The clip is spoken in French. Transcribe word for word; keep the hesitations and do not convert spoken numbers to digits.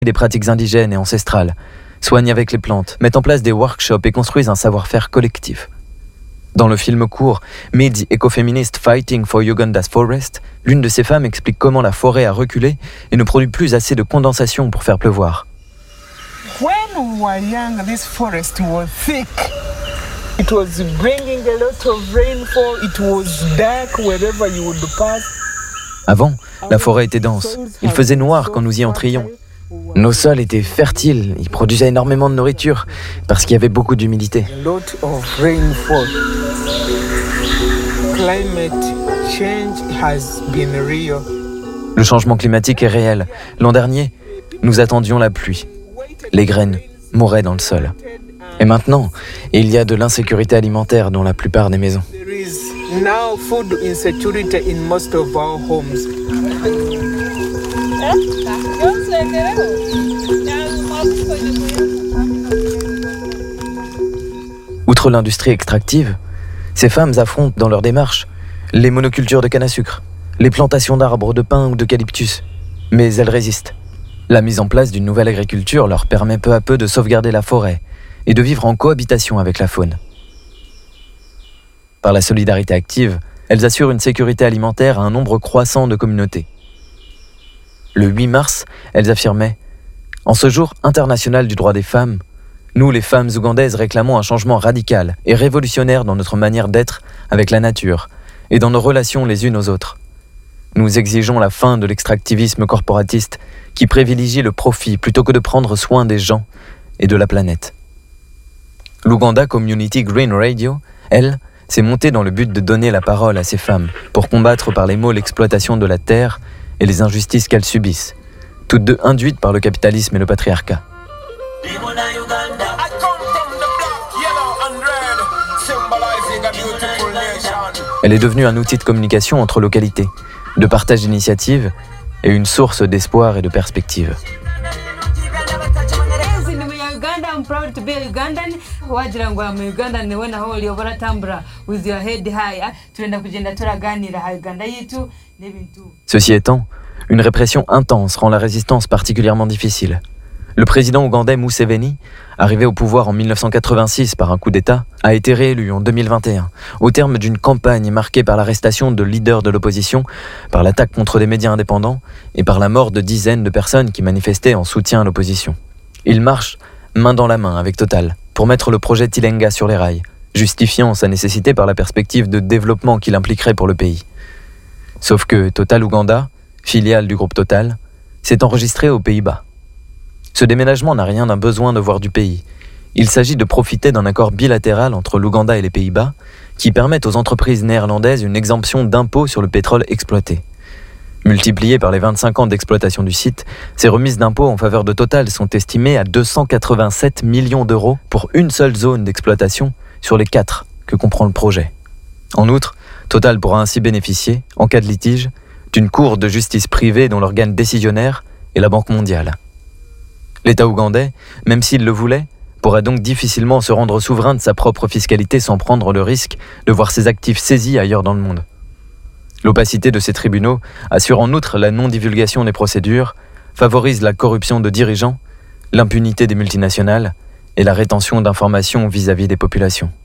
des pratiques indigènes et ancestrales, soignent avec les plantes, mettent en place des workshops et construisent un savoir-faire collectif. Dans le film court « Meet the Ecofeminist Fighting for Uganda's Forest », l'une de ces femmes explique comment la forêt a reculé et ne produit plus assez de condensation pour faire pleuvoir. When we were young, this forest was thick. It was bringing a lot of rainfall. It was dark wherever you would pass. Avant, la forêt était dense. Il faisait noir quand nous y entrions. Nos sols étaient fertiles, ils produisaient énormément de nourriture parce qu'il y avait beaucoup d'humidité. A lot of rainfall. Climate change has been real. Le changement climatique est réel. L'an dernier, nous attendions la pluie. Les graines mouraient dans le sol. Et maintenant, il y a de l'insécurité alimentaire dans la plupart des maisons. There is now food insecurity in most of our homes. Outre l'industrie extractive, ces femmes affrontent dans leur démarche les monocultures de canne à sucre, les plantations d'arbres, de pin ou d'eucalyptus. Mais elles résistent. La mise en place d'une nouvelle agriculture leur permet peu à peu de sauvegarder la forêt et de vivre en cohabitation avec la faune. Par la solidarité active, elles assurent une sécurité alimentaire à un nombre croissant de communautés. Le huit mars, elles affirmaient « En ce jour international du droit des femmes, nous, les femmes ougandaises, réclamons un changement radical et révolutionnaire dans notre manière d'être avec la nature et dans nos relations les unes aux autres. Nous exigeons la fin de l'extractivisme corporatiste qui privilégie le profit plutôt que de prendre soin des gens et de la planète. » L'Uganda Community Green Radio, elle, s'est montée dans le but de donner la parole à ces femmes pour combattre par les mots l'exploitation de la terre et les injustices qu'elles subissent, toutes deux induites par le capitalisme et le patriarcat. Elle est devenue un outil de communication entre localités, de partage d'initiatives et une source d'espoir et de perspective. Ceci étant, une répression intense rend la résistance particulièrement difficile. Le président ougandais Museveni, arrivé au pouvoir en mille neuf cent quatre-vingt-six par un coup d'État, a été réélu en deux mille vingt et un, au terme d'une campagne marquée par l'arrestation de leaders de l'opposition, par l'attaque contre des médias indépendants et par la mort de dizaines de personnes qui manifestaient en soutien à l'opposition. Il marche main dans la main avec Total pour mettre le projet Tilenga sur les rails, justifiant sa nécessité par la perspective de développement qu'il impliquerait pour le pays. Sauf que Total Ouganda, filiale du groupe Total, s'est enregistré aux Pays-Bas. Ce déménagement n'a rien d'un besoin de voir du pays. Il s'agit de profiter d'un accord bilatéral entre l'Ouganda et les Pays-Bas qui permettent aux entreprises néerlandaises une exemption d'impôt sur le pétrole exploité. Multipliées par les vingt-cinq ans d'exploitation du site, ces remises d'impôts en faveur de Total sont estimées à deux cent quatre-vingt-sept millions d'euros pour une seule zone d'exploitation sur les quatre que comprend le projet. En outre, Total pourra ainsi bénéficier, en cas de litige, d'une cour de justice privée dont l'organe décisionnaire est la Banque mondiale. L'État ougandais, même s'il le voulait, pourrait donc difficilement se rendre souverain de sa propre fiscalité sans prendre le risque de voir ses actifs saisis ailleurs dans le monde. L'opacité de ces tribunaux assure en outre la non-divulgation des procédures, favorise la corruption de dirigeants, l'impunité des multinationales et la rétention d'informations vis-à-vis des populations.